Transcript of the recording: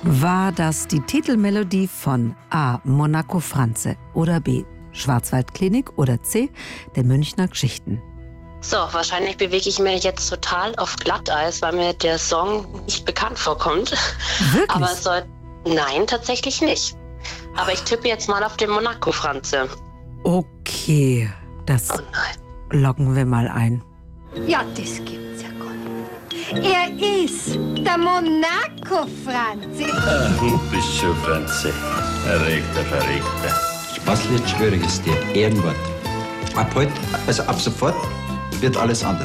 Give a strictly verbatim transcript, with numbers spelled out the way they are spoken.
War das die Titelmelodie von A. Monaco Franze oder B. Schwarzwaldklinik oder C. der Münchner Geschichten? So, wahrscheinlich bewege ich mich jetzt total auf Glatteis, weil mir der Song nicht bekannt vorkommt. Wirklich? Aber es soll... Nein, tatsächlich nicht. Aber ich tippe jetzt mal auf den Monaco Franze. Okay, das Oh nein. loggen wir mal ein. Ja, das gibt's ja gar nicht. Er ist der Monaco Franze. Du bist schon Franze. Verrückter, verrückter. Was jetzt schwöre ich es dir? Ehrenwort. Ab heute, also ab sofort, wird alles anders.